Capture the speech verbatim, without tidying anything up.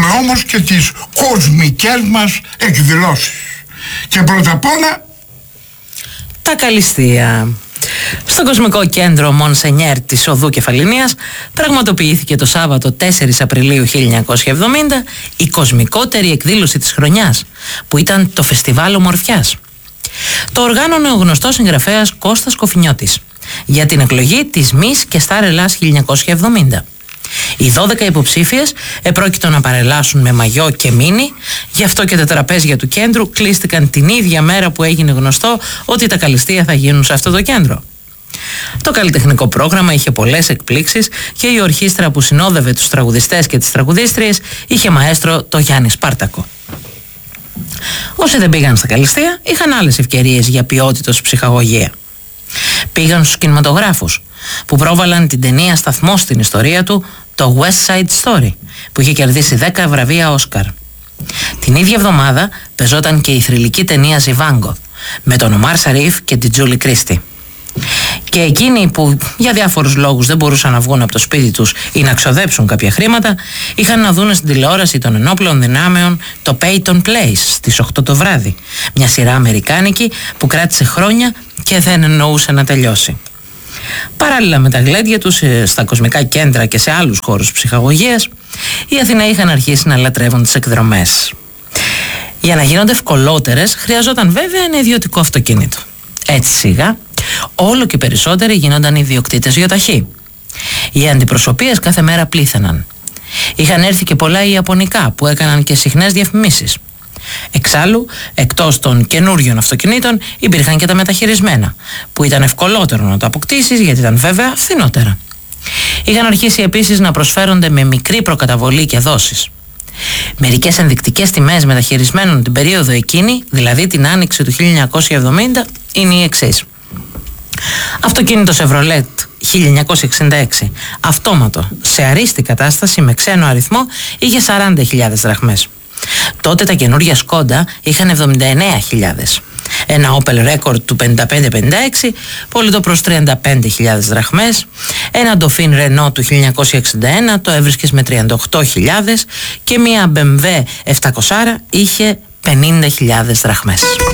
έχουμε όμως και τις κοσμικές μας εκδηλώσεις. Και πρώτα απ' όλα τα Καλλιστεία. Στο Κοσμικό Κέντρο Μονσενιέρ της Οδού Κεφαληνίας πραγματοποιήθηκε το Σάββατο τέσσερις Απριλίου χίλια εννιακόσια εβδομήντα η κοσμικότερη εκδήλωση της χρονιάς, που ήταν το Φεστιβάλ Ομορφιάς. Το οργάνωνε ο γνωστός συγγραφέας Κώστας Κοφινιώτης για την εκλογή της Μις και Στάρ Ελλάς χίλια εννιακόσια εβδομήντα. Οι δώδεκα υποψήφιες επρόκειτο να παρελάσουν με μαγιό και μίνι, γι' αυτό και τα τραπέζια του κέντρου κλείστηκαν την ίδια μέρα που έγινε γνωστό ότι τα Καλλιστεία θα γίνουν σε αυτό το κέντρο. Το καλλιτεχνικό πρόγραμμα είχε πολλές εκπλήξεις και η ορχήστρα που συνόδευε τους τραγουδιστές και τις τραγουδίστριες είχε μαέστρο το Γιάννη Σπάρτακο. Όσοι δεν πήγαν στα Καλλιστεία είχαν άλλες ευκαιρίες για ποιότητος ψυχαγωγία. Πήγαν στους κινηματογράφους που πρόβαλαν την ταινία σταθμό στην ιστορία του, το West Side Story, που είχε κερδίσει δέκα βραβεία Όσκαρ. Την ίδια εβδομάδα πεζόταν και η θρυλική ταινία Ζιβάγκο με τον Ομάρ Σαρίφ και την Τζούλι Κρίστη. Και εκείνοι που για διάφορους λόγους δεν μπορούσαν να βγουν από το σπίτι τους ή να ξοδέψουν κάποια χρήματα, είχαν να δουν στην τηλεόραση των ενόπλων δυνάμεων το Peyton Place στις οκτώ το βράδυ, μια σειρά αμερικάνικη που κράτησε χρόνια και δεν εννοούσε να τελειώσει. Παράλληλα με τα γλέντια τους στα κοσμικά κέντρα και σε άλλους χώρους ψυχαγωγίας, οι Αθηναίοι είχαν αρχίσει να λατρεύουν τις εκδρομές. Για να γίνονται ευκολότερες χρειαζόταν βέβαια ένα ιδιωτικό αυτοκίνητο. Έτσι σιγά όλο και περισσότεροι γίνονταν ιδιοκτήτες γιοταχή. Οι αντιπροσωπείες κάθε μέρα πλήθαιναν. Είχαν έρθει και πολλά ιαπωνικά που έκαναν και συχνές διαφημίσεις. Εξάλλου, εκτός των καινούριων αυτοκινήτων, υπήρχαν και τα μεταχειρισμένα, που ήταν ευκολότερο να το αποκτήσεις γιατί ήταν βέβαια φθηνότερα. Είχαν αρχίσει επίσης να προσφέρονται με μικρή προκαταβολή και δόσεις. Μερικές ενδεικτικές τιμές μεταχειρισμένων την περίοδο εκείνη, δηλαδή την άνοιξη του χίλια εννιακόσια εβδομήντα, είναι οι εξής. Αυτοκίνητο Chevrolet χίλια εννιακόσια εξήντα έξι, αυτόματο, σε αρίστη κατάσταση με ξένο αριθμό, είχε σαράντα χιλιάδες δραχμές. Τότε τα καινούργια Σκόντα είχαν εβδομήντα εννέα χιλιάδες. Ένα Opel Record του πενήντα πέντε πενήντα έξι πωλείτο προς τριάντα πέντε χιλιάδες δραχμές. Ένα Dauphine Renault του χίλια εννιακόσια εξήντα ένα το έβρισκες με τριάντα οκτώ χιλιάδες και μία μπι εμ ντάμπλιου επτακόσια είχε πενήντα χιλιάδες δραχμές.